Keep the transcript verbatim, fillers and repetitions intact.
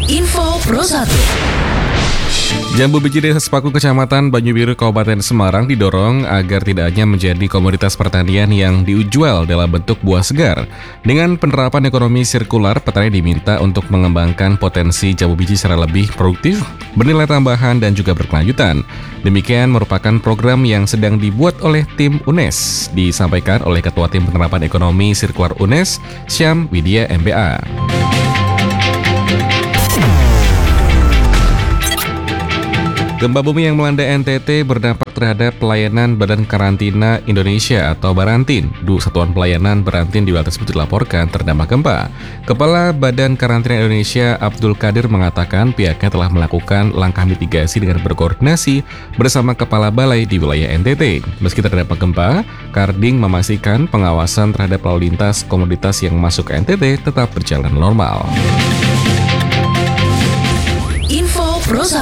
Info Pro satu. Jambu biji Desa Sepaku Kecamatan Banyubiru Kabupaten Semarang didorong agar tidak hanya menjadi komoditas pertanian yang dijual dalam bentuk buah segar. Dengan penerapan ekonomi sirkular, petani diminta untuk mengembangkan potensi jambu biji secara lebih produktif, bernilai tambahan dan juga berkelanjutan. Demikian merupakan program yang sedang dibuat oleh tim U N E S, disampaikan oleh Ketua Tim Penerapan Ekonomi Sirkular U N E S, Syam Widya M B A. Gempa bumi yang melanda N T T berdampak terhadap pelayanan Badan Karantina Indonesia atau Barantin. Dua Satuan Pelayanan Barantin di wilayah tersebut dilaporkan terdampak gempa. Kepala Badan Karantina Indonesia Abdul Qadir mengatakan pihaknya telah melakukan langkah mitigasi dengan berkoordinasi bersama Kepala Balai di wilayah N T T. Meski terdampak gempa, Karding memastikan pengawasan terhadap lalu lintas komoditas yang masuk ke N T T tetap berjalan normal. Info Pro satu.